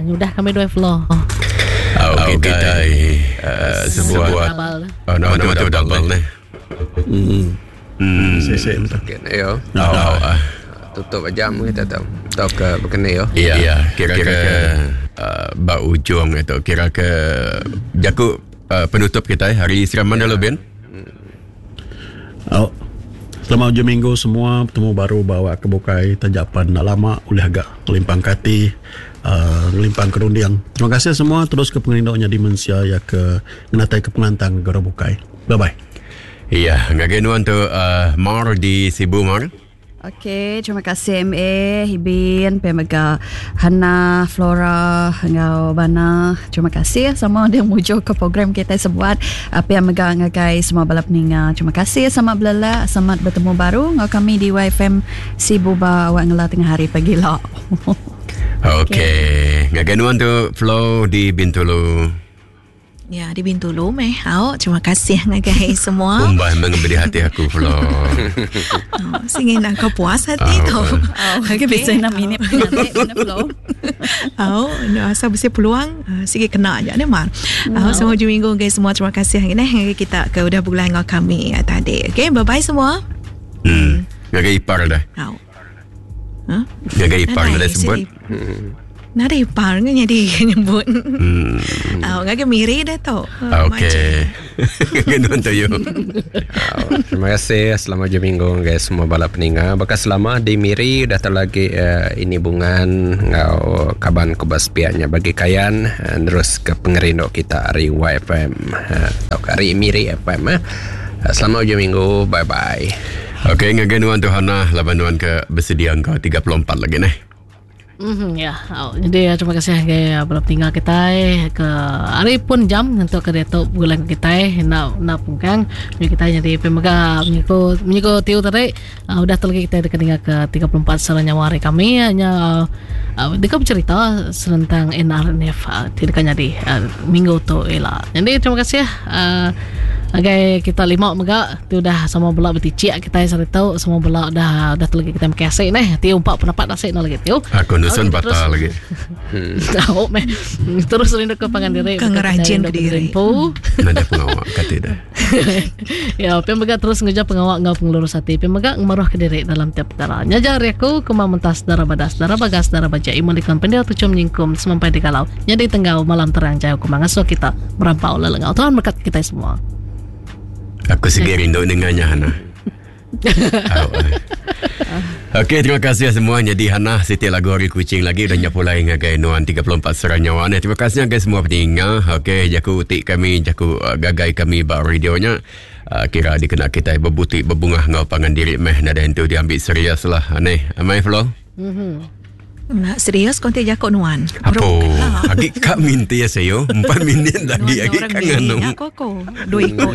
Udah kami dua floor. Kita sebuah nama tu double ni. Sesek betul. Yo. Tutup jam kita tahu. Tahu ke berkenai yo. Ya, kira-kira bak ujung itu kira ke jaku penutup kita hari siraman dulu Ben. Selamat hujung minggu semua. Bertemu baru bawa ke Bukai Tajapan nak lama oleh agak limpang kati limpang kerundiang. Terima kasih semua. Terus ke pengendoknya Dimensia ya ke menatai ke pengantang Gora Bukai. Bye bye. Iya, ngagain tu Mar di Sibu Mar. Okey, terima kasih MA, Hibin, Pemaga, Hana, Flora, Ngau Bana. Terima kasih sama dia mujuk ke program kita sebuat. Apa yang megang ngagai semua balap ninga. Terima kasih sama belala, selamat bertemu baru ngau kami di YFM Sibuba awak ngela tengah hari pagi lah. Okey, ngagain tu Flow di Bintulu. Ya, di Bintulu terima kasih ngagai semua. Umbah memberi hati aku Flow. Singin aku puas hati tu. Okay, bisa 6 minit nanti Flow. Asal bersih peluang sikit kena aja ni Mar. Semua hujung minggu guys semua terima kasih hari kita ke udah bulan dengan kami tadi. Okay, bye bye semua. Ngagai ipar dah. Ngagai ipar dah sebut. Nada ipar kan jadi nyebut. Ngagai miri dah tau. Okay. Ganun tayo. Terima kasih. Selamat hujung minggu guys semua balap peninga. Bakas selama di miri dah terlagi ini bungan ngau kaban kubas pianya bagi kayan terus ke pengerindo kita hari YFM atau hari miri FM. Selamat hujung minggu. Bye bye. Okay, ngaganuan tu Hana labanuan ke bersedia engkau 34 lagi nih. Jadi terima kasih balap tinggal kita ke hari pun jam untuk ke detok bulan kita nak pungkang kita jadi pemaga menyiko tiu tadi udah terlagi kita tinggal ke 34 selanjutnya hari kami hanya dia bercerita tentang NRNF tidak jadi minggu tu elah. Jadi terima kasih Agai kita lima mega tu dah sama belak beticik kita sari tahu semua belak dah terlagi kita mekasih tiu 4 pendapat nasib nak lagi tiu. Aku nusun batal lagi. Tahu meh. Terus rindu ke Pangandiri. Kengerajin ke diri. Nada pengawak kata dah. Ya, pemega terus ngejak pengawak ngau pengurus hati. Pemega maruh ke diri dalam tiap perkara. Nyajar aku mentas darah badas, darah bagas, darah baja imun dikan pendil tucum nyingkum semampai di kalau. Jadi tenggau malam terang jauh kumangasuh kita merampau lelengau. Tuhan berkat kita semua. Aku segi rindu dengannya Hana. Okey, terima kasih semua. Jadi Hana setiap lagu hari kucing lagi dan nyapulai ngagai nuan 34 seranyawan. Terima kasih ngagai semua pendengar. Okey, jaku utik kami, jaku gagai kami ba radionya. Kira dikena kita berbutik berbungah ngau pangan diri meh nada hentu diambil serius lah. Aneh, amai flow. Nak serius kau tidak jakok nuan. Apa? Agi kak minta ya saya 4 minit lagi agi kangen nung. Aku 2 ekor.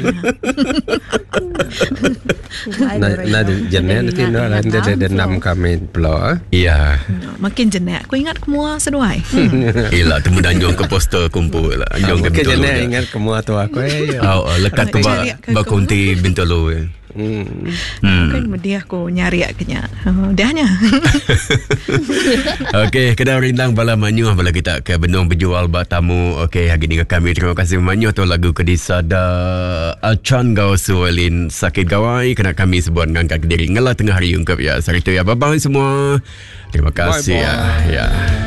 Nah jenak nanti ada enam kami pula. Iya. Makin jenak. Aku ingat semua seduai. Ilah temu danjong ke poster kumpul lah. Anjong ke Bintulu. Jenak ingat semua tu aku. Lekat ke bakunti Bintulu. Kan dia aku nyari aknya. Dahnya. Okey, kedai rindang bala manyuh bala kita ke benung berjual batamu. Okey, hari ni kami terima kasih manyuh tu lagu kedisada Achan Gau Sualin sakit gawai kena kami sebuah ngangkat diri ngala tengah hari ungkap ya. Sarito ya, bye bye semua. Terima kasih bye, bye. Ya.